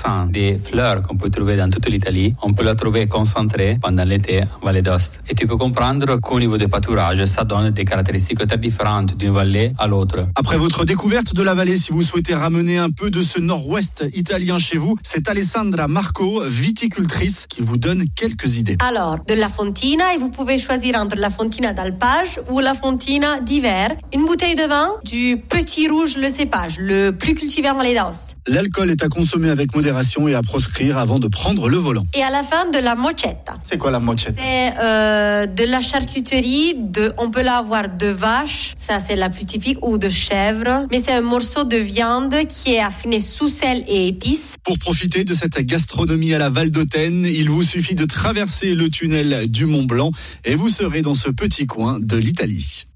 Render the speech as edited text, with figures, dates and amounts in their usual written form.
90% des fleurs qu'on peut trouver dans toute l'Italie, on peut la trouver concentrée pendant l'été en Vallée d'Aoste. Et tu peux comprendre qu'au niveau des pâturages, ça donne des caractéristiques très différentes d'une vallée à l'autre. Après votre découverte de la vallée, si vous souhaitez ramener un peu de ce nord-ouest italien chez vous, c'est Alessandra Marco, viticultrice, qui vous donne quelques idées. Alors, de la Fontina, et vous pouvez choisir entre la Fontina d'alpage ou la Fontina d'hiver. Une bouteille de vin du Petit Rouge, le cépage, le plus cultivé en Vallée d'Aoste. L'alcool est à consommer avec modération et à proscrire avant de prendre le volant. Et à la fin, de la mochetta. C'est quoi la mochetta? C'est de la charcuterie, on peut l'avoir de vache, ça c'est la plus typique, ou de chèvre. Mais c'est un morceau de viande qui est affiné sous sel et épices. Pour profiter de cette gastronomie à la Valdôtaine, il vous suffit de traverser le tunnel du Mont Blanc et vous serez dans ce petit coin de l'Italie.